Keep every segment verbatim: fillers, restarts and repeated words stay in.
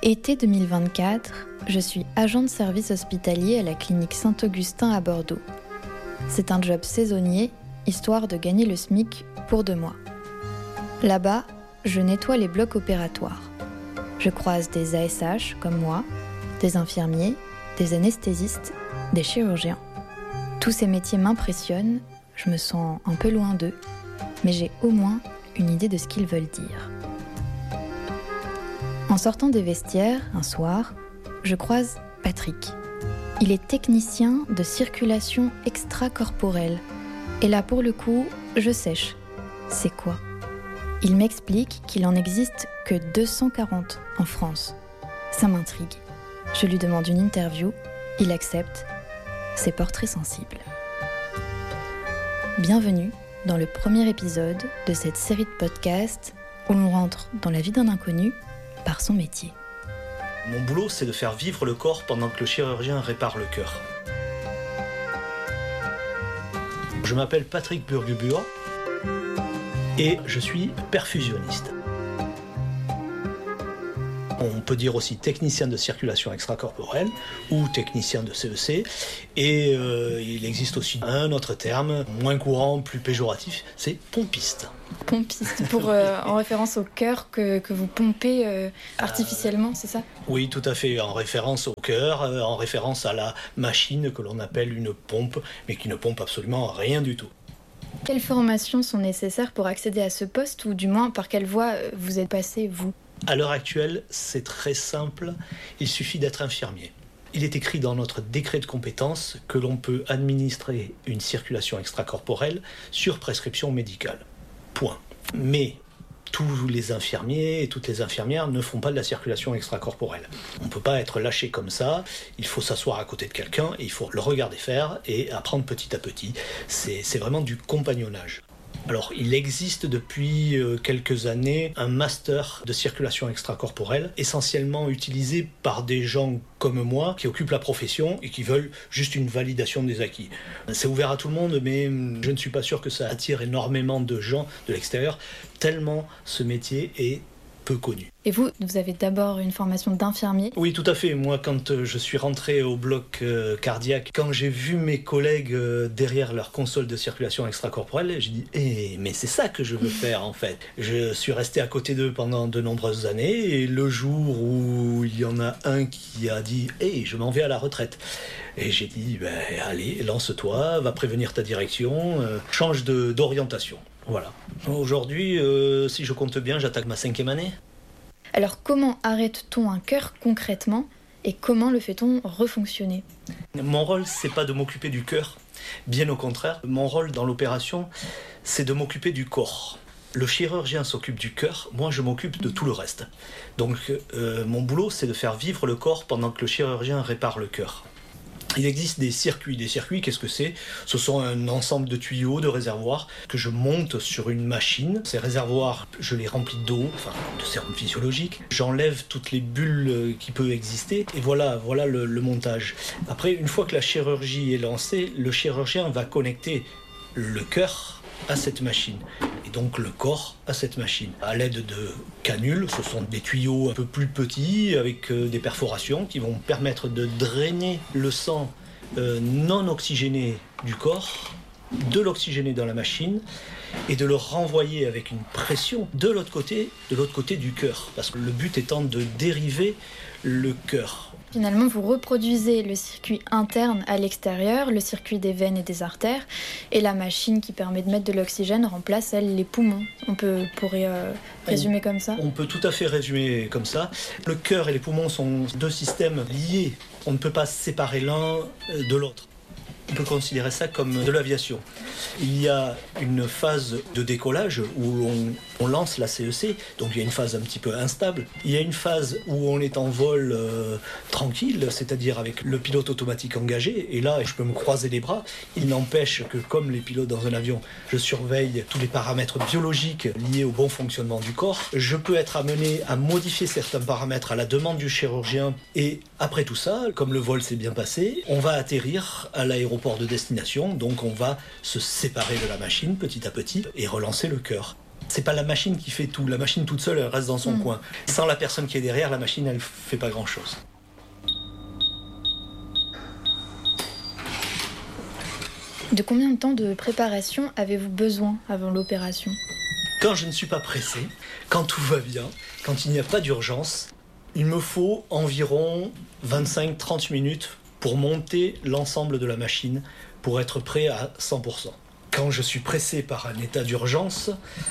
Été deux mille vingt-quatre, je suis agent de service hospitalier à la clinique Saint-Augustin à Bordeaux. C'est un job saisonnier, histoire de gagner le SMIC pour deux mois. Là-bas, je nettoie les blocs opératoires. Je croise des A S H comme moi, des infirmiers, des anesthésistes, des chirurgiens. Tous ces métiers m'impressionnent, je me sens un peu loin d'eux, mais j'ai au moins une idée de ce qu'ils veulent dire. En sortant des vestiaires, un soir, je croise Patrick. Il est technicien de circulation extracorporelle. Et là, pour le coup, je sèche. C'est quoi ? Il m'explique qu'il en existe que deux cent quarante en France. Ça m'intrigue. Je lui demande une interview, il accepte. C'est portrait sensible. Bienvenue dans le premier épisode de cette série de podcasts où l'on rentre dans la vie d'un inconnu par son métier. Mon boulot, c'est de faire vivre le corps pendant que le chirurgien répare le cœur. Je m'appelle Patrick Burgubur et je suis perfusionniste. On peut dire aussi technicien de circulation extracorporelle ou technicien de C E C. Et euh, il existe aussi un autre terme, moins courant, plus péjoratif, c'est pompiste. Pompiste, pour, euh, en référence au cœur que, que vous pompez euh, artificiellement, euh, c'est ça ? Oui, tout à fait, en référence au cœur, euh, en référence à la machine que l'on appelle une pompe, mais qui ne pompe absolument rien du tout. Quelles formations sont nécessaires pour accéder à ce poste, ou du moins par quelle voie vous êtes passé, vous ? À l'heure actuelle, c'est très simple, il suffit d'être infirmier. Il est écrit dans notre décret de compétences que l'on peut administrer une circulation extracorporelle sur prescription médicale. Point. Mais tous les infirmiers et toutes les infirmières ne font pas de la circulation extracorporelle. On ne peut pas être lâché comme ça, il faut s'asseoir à côté de quelqu'un et il faut le regarder faire et apprendre petit à petit. C'est, c'est vraiment du compagnonnage. Alors, il existe depuis quelques années un master de circulation extracorporelle, essentiellement utilisé par des gens comme moi qui occupent la profession et qui veulent juste une validation des acquis. C'est ouvert à tout le monde, mais je ne suis pas sûr que ça attire énormément de gens de l'extérieur, tellement ce métier est peu connu. Et vous, vous avez d'abord une formation d'infirmier ? Oui, tout à fait. Moi, quand je suis rentré au bloc euh, cardiaque, quand j'ai vu mes collègues euh, derrière leur console de circulation extracorporelle, j'ai dit eh, « mais c'est ça que je veux faire, en fait ». Je suis resté à côté d'eux pendant de nombreuses années, et le jour où il y en a un qui a dit « hey, je m'en vais à la retraite ». Et j'ai dit ben, « allez, lance-toi, va prévenir ta direction, euh, change de, d'orientation ». Voilà. Aujourd'hui, euh, si je compte bien, j'attaque ma cinquième année. Alors comment arrête-t-on un cœur concrètement et comment le fait-on refonctionner ? Mon rôle, c'est pas de m'occuper du cœur. Bien au contraire, mon rôle dans l'opération, c'est de m'occuper du corps. Le chirurgien s'occupe du cœur, moi je m'occupe de tout le reste. Donc euh, mon boulot, c'est de faire vivre le corps pendant que le chirurgien répare le cœur. Il existe des circuits. Des circuits, qu'est-ce que c'est ? Ce sont un ensemble de tuyaux, de réservoirs que je monte sur une machine. Ces réservoirs, je les remplis d'eau, enfin de sérum physiologique. J'enlève toutes les bulles qui peuvent exister et voilà, voilà le, le montage. Après, une fois que la chirurgie est lancée, le chirurgien va connecter le cœur à cette machine et donc le corps à cette machine à l'aide de canules. Ce sont des tuyaux un peu plus petits avec euh, des perforations qui vont permettre de drainer le sang euh, non oxygéné du corps, de l'oxygéner dans la machine et de le renvoyer avec une pression de l'autre côté, de l'autre côté du cœur, parce que le but étant de dériver le cœur. Finalement, vous reproduisez le circuit interne à l'extérieur, le circuit des veines et des artères, et la machine qui permet de mettre de l'oxygène remplace, elle, les poumons. On peut, pourrait euh, résumer on, comme ça ? On peut tout à fait résumer comme ça. Le cœur et les poumons sont deux systèmes liés. On ne peut pas séparer l'un de l'autre. On peut considérer ça comme de l'aviation. Il y a une phase de décollage où on, on lance la C E C, donc il y a une phase un petit peu instable. Il y a une phase où on est en vol euh, tranquille, c'est-à-dire avec le pilote automatique engagé, et là je peux me croiser les bras. Il n'empêche que comme les pilotes dans un avion, je surveille tous les paramètres biologiques liés au bon fonctionnement du corps. Je peux être amené à modifier certains paramètres à la demande du chirurgien, et après tout ça, comme le vol s'est bien passé, on va atterrir à l'aéroport de destination, donc on va se séparer de la machine petit à petit et relancer le cœur. C'est pas la machine qui fait tout. La machine toute seule, elle reste dans son mmh. coin. Sans la personne qui est derrière, la machine, elle fait pas grand-chose. De combien de temps de préparation avez-vous besoin avant l'opération ? Quand je ne suis pas pressé, quand tout va bien, quand il n'y a pas d'urgence, il me faut environ vingt-cinq à trente minutes pour monter l'ensemble de la machine pour être prêt à cent pour cent. Quand je suis pressé par un état d'urgence,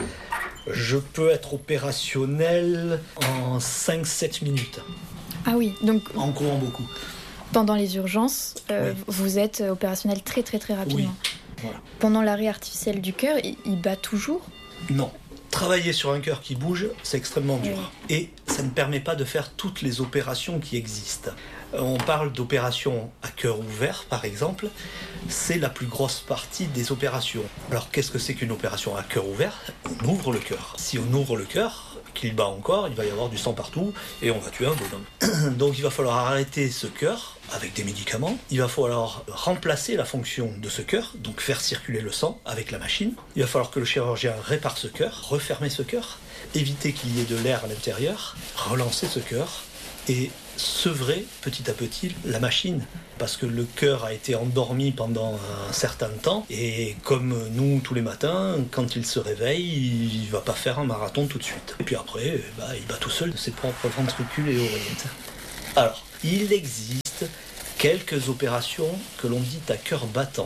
je peux être opérationnel en cinq à sept minutes. Ah oui, donc... En courant beaucoup. Pendant les urgences, euh, oui. vous êtes opérationnel très très très rapidement. Oui. Voilà. Pendant l'arrêt artificiel du cœur, il, il bat toujours ? Non. Travailler sur un cœur qui bouge, c'est extrêmement dur. Oui. Et ça ne permet pas de faire toutes les opérations qui existent. On parle d'opérations à cœur ouvert, par exemple. C'est la plus grosse partie des opérations. Alors, qu'est-ce que c'est qu'une opération à cœur ouvert ? On ouvre le cœur. Si on ouvre le cœur, qu'il bat encore, il va y avoir du sang partout et on va tuer un bonhomme. Donc, il va falloir arrêter ce cœur avec des médicaments. Il va falloir remplacer la fonction de ce cœur, donc faire circuler le sang avec la machine. Il va falloir que le chirurgien répare ce cœur, refermer ce cœur, éviter qu'il y ait de l'air à l'intérieur, relancer ce cœur et sevrer petit à petit la machine, parce que le cœur a été endormi pendant un certain temps et comme nous tous les matins, quand il se réveille, il va pas faire un marathon tout de suite. Et puis après, bah, il bat tout seul de ses propres ventricules et oreillettes. Alors, il existe quelques opérations que l'on dit à cœur battant.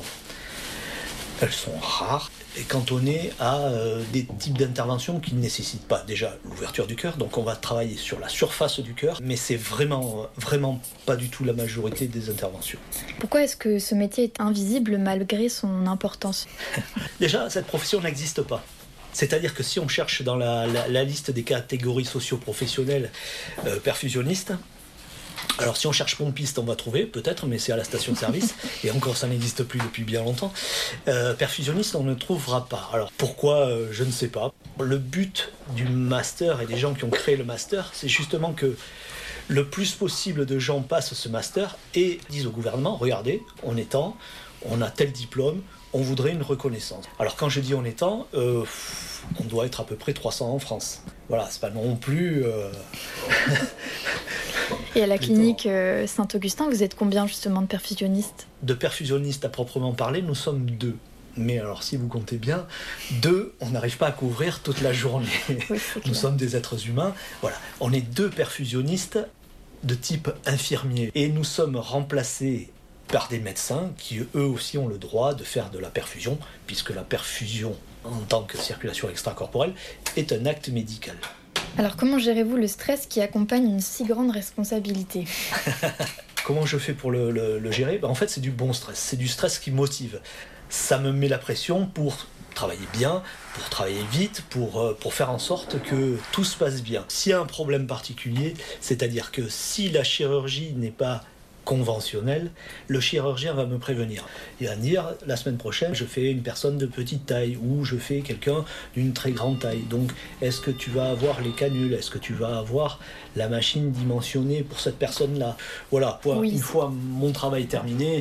Elles sont rares et cantonnées à euh, des types d'interventions qui ne nécessitent pas déjà l'ouverture du cœur. Donc on va travailler sur la surface du cœur, mais c'est vraiment, vraiment pas du tout la majorité des interventions. Pourquoi est-ce que ce métier est invisible malgré son importance ? Déjà, cette profession n'existe pas. C'est-à-dire que si on cherche dans la, la, la liste des catégories socio-professionnelles euh, perfusionnistes, alors si on cherche pompiste, on va trouver, peut-être, mais c'est à la station de service, et encore ça n'existe plus depuis bien longtemps. Euh, perfusionniste, on ne trouvera pas. Alors pourquoi, euh, je ne sais pas. Le but du master et des gens qui ont créé le master, c'est justement que le plus possible de gens passent ce master et disent au gouvernement, regardez, on est temps, on a tel diplôme, on voudrait une reconnaissance. Alors quand je dis on est temps, euh, on doit être à peu près trois cents en France. Voilà, c'est pas non plus... Euh... Et à la clinique euh, Saint-Augustin, vous êtes combien justement de perfusionnistes ? De perfusionnistes à proprement parler, nous sommes deux. Mais alors si vous comptez bien, deux, on n'arrive pas à couvrir toute la journée. Oui, nous sommes des êtres humains. Voilà, on est deux perfusionnistes de type infirmier. Et nous sommes remplacés par des médecins qui eux aussi ont le droit de faire de la perfusion, puisque la perfusion en tant que circulation extracorporelle est un acte médical. Alors comment gérez-vous le stress qui accompagne une si grande responsabilité ? Comment je fais pour le, le, le gérer ? Ben, en fait, c'est du bon stress, c'est du stress qui motive. Ça me met la pression pour travailler bien, pour travailler vite, pour, pour faire en sorte que tout se passe bien. S'il y a un problème particulier, c'est-à-dire que si la chirurgie n'est pas conventionnelle, le chirurgien va me prévenir. Il va me dire, la semaine prochaine, je fais une personne de petite taille ou je fais quelqu'un d'une très grande taille. Donc, est-ce que tu vas avoir les canules ? Est-ce que tu vas avoir la machine dimensionnée pour cette personne-là ? Voilà, oui. Une fois mon travail terminé,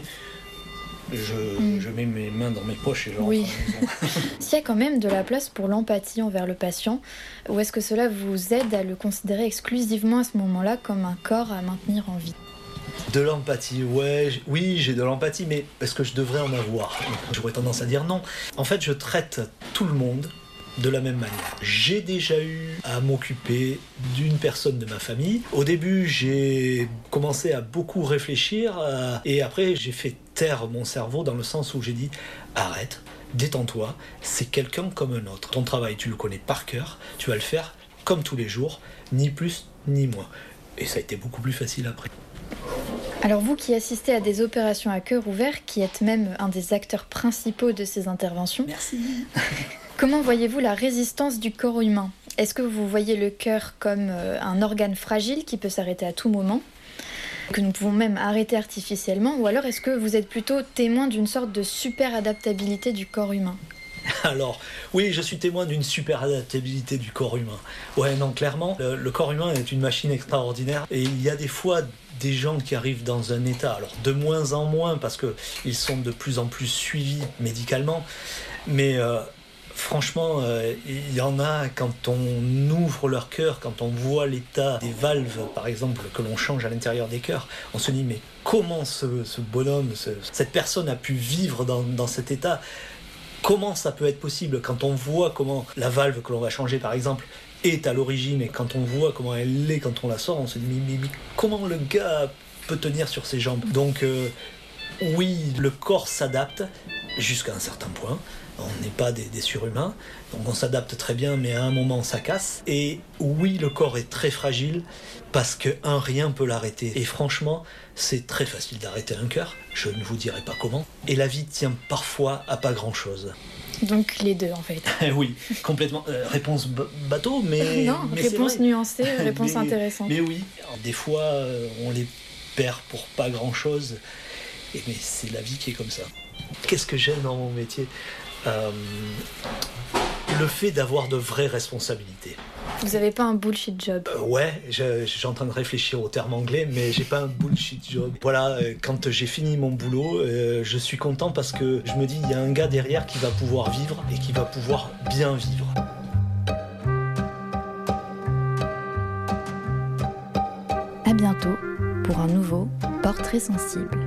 je, mm. je mets mes mains dans mes poches et je rentre oui. à la maison. S'il y a quand même de la place pour l'empathie envers le patient, ou est-ce que cela vous aide à le considérer exclusivement à ce moment-là comme un corps à maintenir en vie ? De l'empathie, ouais, j- oui, j'ai de l'empathie, mais est-ce que je devrais en avoir ? J'aurais tendance à dire non. En fait, je traite tout le monde de la même manière. J'ai déjà eu à m'occuper d'une personne de ma famille. Au début, j'ai commencé à beaucoup réfléchir, euh, et après, j'ai fait taire mon cerveau dans le sens où j'ai dit « Arrête, détends-toi, c'est quelqu'un comme un autre. Ton travail, tu le connais par cœur, tu vas le faire comme tous les jours, ni plus ni moins. » Et ça a été beaucoup plus facile après. Alors vous qui assistez à des opérations à cœur ouvert, qui êtes même un des acteurs principaux de ces interventions, merci. Comment voyez-vous la résistance du corps humain ? Est-ce que vous voyez le cœur comme un organe fragile qui peut s'arrêter à tout moment, que nous pouvons même arrêter artificiellement, ou alors est-ce que vous êtes plutôt témoin d'une sorte de super adaptabilité du corps humain ? Alors, oui, je suis témoin d'une super adaptabilité du corps humain. Ouais, non, clairement, le, le corps humain est une machine extraordinaire. Et il y a des fois des gens qui arrivent dans un état, alors de moins en moins, parce qu'ils sont de plus en plus suivis médicalement, mais euh, Franchement, euh, il y en a, quand on ouvre leur cœur, quand on voit l'état des valves, par exemple, que l'on change à l'intérieur des cœurs, on se dit, mais comment ce, ce bonhomme, ce, cette personne a pu vivre dans, dans cet état ? Comment ça peut être possible ? Quand on voit comment la valve que l'on va changer, par exemple, est à l'origine, et quand on voit comment elle est quand on la sort, on se dit, mais, mais, mais comment le gars peut tenir sur ses jambes ? Donc, euh, oui, le corps s'adapte jusqu'à un certain point. On n'est pas des, des surhumains, donc on s'adapte très bien, mais à un moment ça casse. Et oui, le corps est très fragile parce qu'un rien peut l'arrêter. Et franchement, c'est très facile d'arrêter un cœur, je ne vous dirai pas comment. Et la vie tient parfois à pas grand-chose. Donc les deux en fait. Oui, complètement. Euh, réponse b- bateau, mais... non, mais réponse nuancée, réponse mais, intéressante. Mais oui, alors, des fois euh, on les perd pour pas grand-chose, et, mais c'est la vie qui est comme ça. Qu'est-ce que j'aime dans mon métier ? Euh, le fait d'avoir de vraies responsabilités. Vous n'avez pas un bullshit job. Euh, ouais, je, je suis en train de réfléchir au terme anglais, mais j'ai pas un bullshit job. Voilà, euh, quand j'ai fini mon boulot, euh, je suis content parce que je me dis, il y a un gars derrière qui va pouvoir vivre et qui va pouvoir bien vivre. À bientôt pour un nouveau Portrait sensible.